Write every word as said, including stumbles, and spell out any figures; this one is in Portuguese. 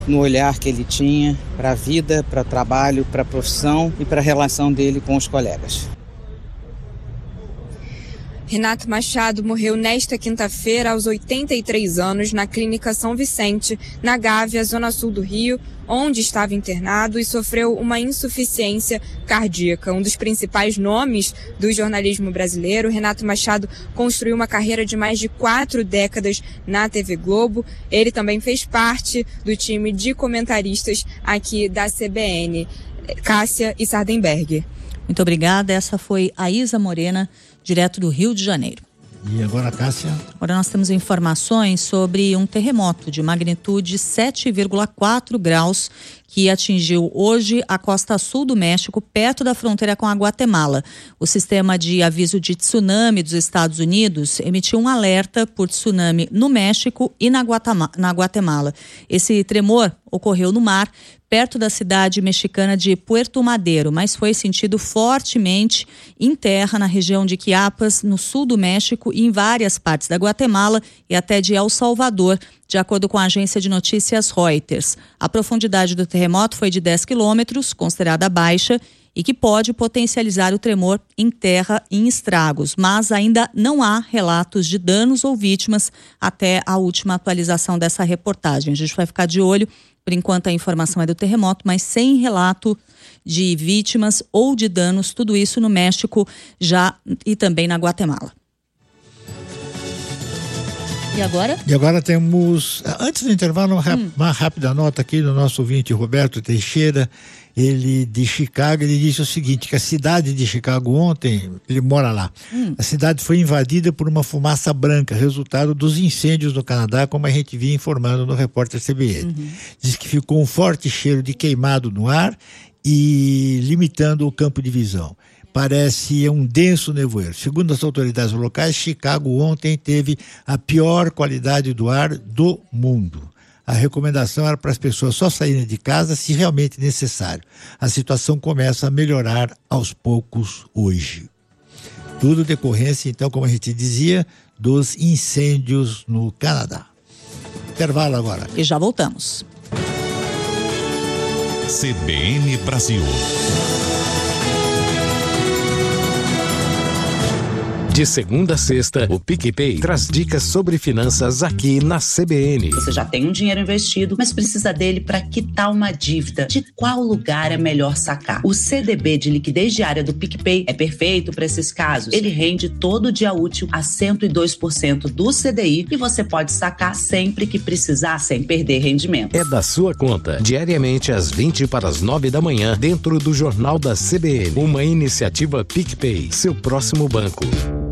no olhar que ele tinha para a vida, para o trabalho, para a profissão e para a relação dele com os colegas. Renato Machado morreu nesta quinta-feira aos oitenta e três anos na Clínica São Vicente, na Gávea, zona sul do Rio, onde estava internado e sofreu uma insuficiência cardíaca. Um dos principais nomes do jornalismo brasileiro, Renato Machado construiu uma carreira de mais de quatro décadas na T V Globo. Ele também fez parte do time de comentaristas aqui da C B N. Cássia e Sardenberg. Muito obrigada. Essa foi a Isa Morena, direto do Rio de Janeiro. E agora, Cássia? Agora nós temos informações sobre um terremoto de magnitude sete vírgula quatro graus que atingiu hoje a costa sul do México, perto da fronteira com a Guatemala. O sistema de aviso de tsunami dos Estados Unidos emitiu um alerta por tsunami no México e na Guatemala. Na Guatemala. Esse tremor ocorreu no mar, perto da cidade mexicana de Puerto Madero, mas foi sentido fortemente em terra na região de Chiapas, no sul do México e em várias partes da Guatemala e até de El Salvador, de acordo com a agência de notícias Reuters. A profundidade do terremoto foi de dez quilômetros, considerada baixa, e que pode potencializar o tremor em terra e em estragos, mas ainda não há relatos de danos ou vítimas até a última atualização dessa reportagem. A gente vai ficar de olho. Por enquanto a informação é do terremoto, mas sem relato de vítimas ou de danos, tudo isso no México já e também na Guatemala. E agora? E agora temos, antes do intervalo, uma, hum. uma rápida nota aqui do nosso ouvinte Roberto Teixeira, ele de Chicago, ele disse o seguinte, que a cidade de Chicago ontem, ele mora lá, hum. a cidade foi invadida por uma fumaça branca, resultado dos incêndios no Canadá, como a gente vinha informando no repórter C B N. Uhum. Diz que ficou um forte cheiro de queimado no ar e limitando o campo de visão. Parece um denso nevoeiro. Segundo as autoridades locais, Chicago ontem teve a pior qualidade do ar do mundo. A recomendação era para as pessoas só saírem de casa se realmente necessário. A situação começa a melhorar aos poucos hoje. Tudo decorrência, então, como a gente dizia, dos incêndios no Canadá. Intervalo agora. E já voltamos. C B N Brasil. De segunda a sexta, o PicPay traz dicas sobre finanças aqui na C B N. Você já tem um dinheiro investido, mas precisa dele para quitar uma dívida. De qual lugar é melhor sacar? O C D B de liquidez diária do PicPay é perfeito para esses casos. Ele rende todo dia útil a cento e dois por cento do C D I e você pode sacar sempre que precisar, sem perder rendimento. É da sua conta, diariamente às vinte para as nove da manhã, dentro do Jornal da C B N. Uma iniciativa PicPay, seu próximo banco.